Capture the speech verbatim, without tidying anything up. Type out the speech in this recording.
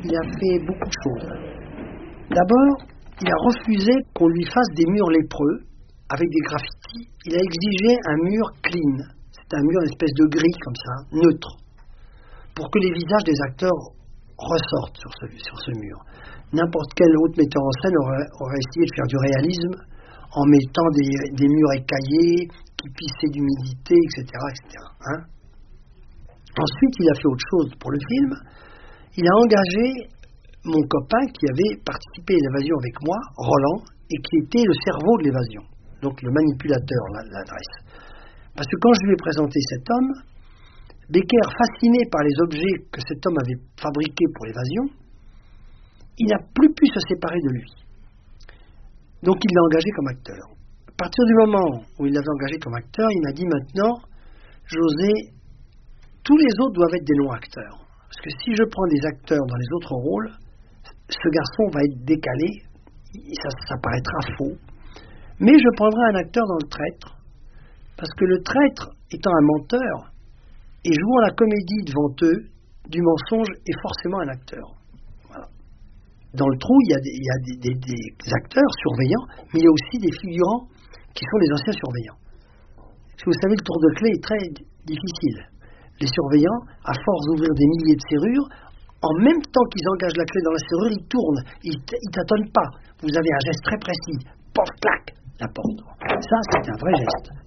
il a fait beaucoup de choses. D'abord, il a refusé qu'on lui fasse des murs lépreux avec des graffitis. Il a exigé un mur clean. C'est un mur, une espèce de gris comme ça, neutre, pour que les visages des acteurs ressortent sur ce, sur ce mur. N'importe quel autre metteur en scène aurait, aurait essayé de faire du réalisme en mettant des, des murs écaillés qui pissaient d'humidité, et cetera, et cetera. Hein? Ensuite, il a fait autre chose pour le film. Il a engagé mon copain qui avait participé à l'évasion avec moi, Roland, et qui était le cerveau de l'évasion, donc le manipulateur, l'adresse. Parce que quand je lui ai présenté cet homme, Becker, fasciné par les objets que cet homme avait fabriqués pour l'évasion, il n'a plus pu se séparer de lui. Donc il l'a engagé comme acteur. À partir du moment où il l'avait engagé comme acteur, il m'a dit maintenant, José, tous les autres doivent être des non-acteurs. Parce que si je prends des acteurs dans les autres rôles, ce garçon va être décalé, ça, ça paraîtra faux. Mais je prendrai un acteur dans le traître, parce que le traître, étant un menteur, et jouant la comédie devant eux, du mensonge est forcément un acteur. Voilà. Dans le trou, il y a, des, il y a des, des, des acteurs surveillants, mais il y a aussi des figurants qui sont les anciens surveillants. Parce que vous savez, le tour de clé est très difficile. Les surveillants, à force d'ouvrir des milliers de serrures, en même temps qu'ils engagent la clé dans la serrure, ils tournent, ils ne tâtonnent pas. Vous avez un geste très précis. Porte, clac, la porte. Ça, c'est un vrai geste.